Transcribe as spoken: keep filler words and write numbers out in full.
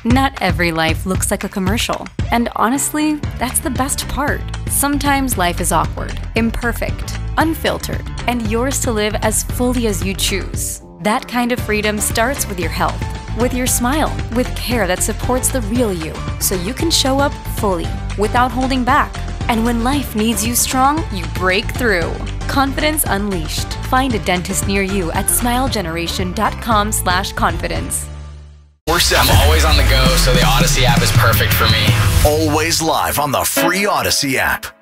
Not every life looks like a commercial. And honestly, that's the best part. Sometimes life is awkward, imperfect, unfiltered, and yours to live as fully as you choose. That kind of freedom starts with your health, with your smile, with care that supports the real you, so you can show up fully, without holding back. And when life needs you strong, you break through. Confidence Unleashed. Find a dentist near you at smilegeneration.com slash confidence. I'm always on the go, so the Odyssey app is perfect for me. Always live on the free Odyssey app.